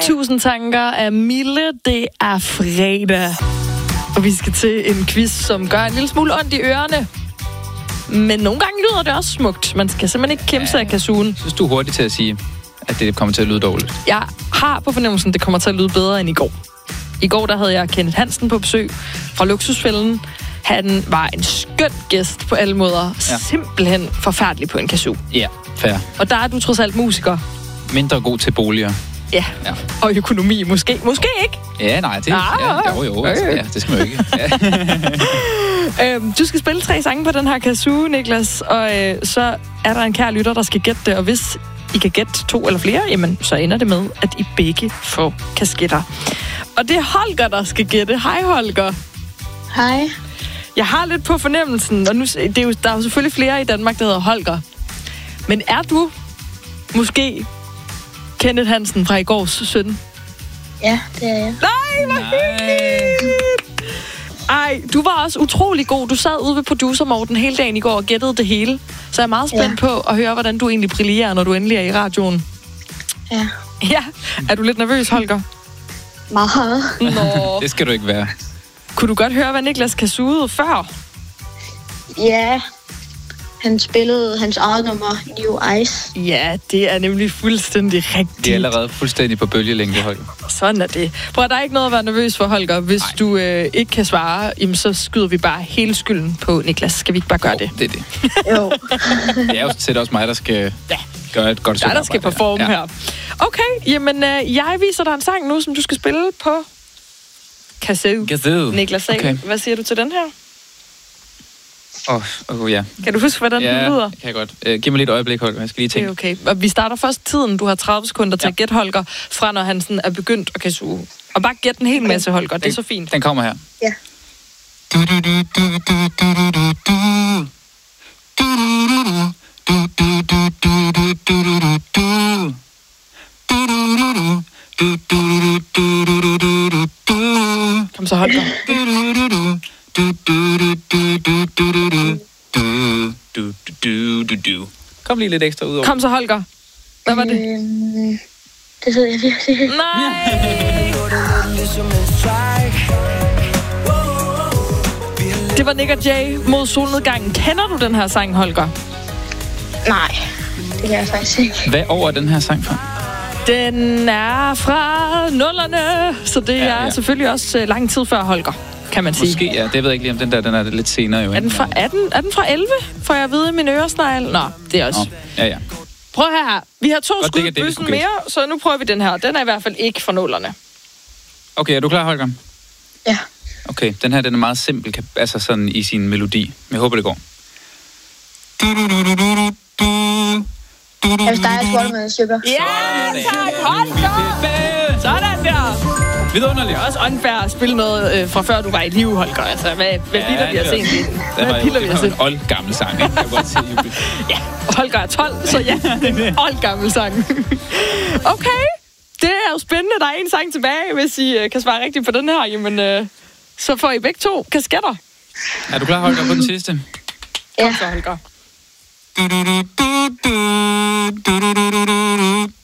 1000 tanker af Mille. Det er fredag. Og vi skal til en quiz, som gør en lille smule ondt i ørerne. Men nogle gange lyder det også smukt. Man skal simpelthen ikke kæmpe sig af kazooen. Synes du er hurtigt til at sige, at det kommer til at lyde dårligt? Jeg har på fornemmelsen, at det kommer til at lyde bedre end i går. I går der havde jeg Kenneth Hansen på besøg fra Luksusfælden. Han var en skøn gæst på alle måder. Ja. Simpelthen forfærdelig på en kazoo. Ja, fair. Og der er du trods alt musiker. Mindre god til boliger. Ja, og økonomi måske. Måske ikke. Ja, nej, det det skal man jo ikke. Ja. Du skal spille 3 sange på den her kazoo, Niklas, og så er der en kær lytter, der skal gætte det, og hvis I kan gætte 2 eller flere, jamen så ender det med, at I begge får kasketter. Og det er Holger, der skal gætte. Hej, Holger. Hej. Jeg har lidt på fornemmelsen, og nu, der er jo selvfølgelig flere i Danmark, der hedder Holger. Men er du måske Kenneth Hansen fra i gårs søn? Ja, det er jeg. Nej, hvor hyggeligt! Ej, du var også utrolig god. Du sad ude ved producer-Morten hele dagen i går og gættede det hele. Så jeg er meget spændt på at høre, hvordan du egentlig brillerer, når du endelig er i radioen. Ja. Ja. Er du lidt nervøs, Holger? Meget. Nå. Det skal du ikke være. Kunne du godt høre, hvad Niklas kazooede før? Ja. Han spillede hans eget nummer, New Ice. Ja, det er nemlig fuldstændig rigtigt. Det er allerede fuldstændig på bølgelængde, Holger. Sådan er det. Prøv at der er ikke noget at være nervøs for, Holger. Hvis du ikke kan svare, jamen, så skyder vi bare hele skylden på Niklas. Skal vi ikke bare gøre det? Det er det. Jo. Det er jo set også mig, der skal gøre et godt stykke der skal performe her. Okay, jamen jeg viser dig en sang nu, som du skal spille på kazoo. Niklas, okay. Hvad siger du til den her? Ja. Kan du huske, hvordan den lyder? Ja, kan jeg godt. Giv mig lidt øjeblik, Holger. Jeg skal lige tænke. Okay. Og vi starter først tiden. Du har 30 sekunder til at gætte, Holger, fra når han sådan er begyndt at kazoo. Og bare gæt en hel masse, Holger. Det er så fint. Den kommer her. Ja. Kom så, Holger. Kom lige lidt ekstra ud over. Kom så, Holger. Hvad var det? Det ved jeg virkelig. Nej! Det var Nick og Jay mod solnedgangen. Kender du den her sang, Holger? Nej, det kan jeg faktisk ikke. Hvad år er den her sang fra? Den er fra 00'erne, så det er selvfølgelig også lang tid før Holger, kan man sige. Måske, ja. Det ved jeg ikke lige, om den er lidt senere jo. Er den fra 11? Får jeg at vide i min øresnegl? Nå, det er også. Ja. Prøv her. Vi har 2 skud i bøssen mere, så nu prøver vi den her. Den er i hvert fald ikke fra 00'erne. Okay, er du klar, Holger? Ja. Okay, den her den er meget simpel, altså sådan i sin melodi. Jeg håber, det går. Hvis der er et Watermelon Sugar. Ja, tak, Holger! Sådan der! Vidunderligt. Det er også unfair at spille noget fra før du var i live, Holger. Altså, hvad bilder vi os egentlig? Hvad bilder vi os ind? Det var en oldgammel sang, ikke? Jeg kan godt se. Ja, Holger er 12, så ja, det er en oldgammel sang. Okay, det er jo spændende. Der er en sang tilbage, hvis I kan svare rigtigt på den her. Jamen, så får I begge 2 kasketter. Er du klar, Holger, på den sidste? Ja. Kom så, Holger.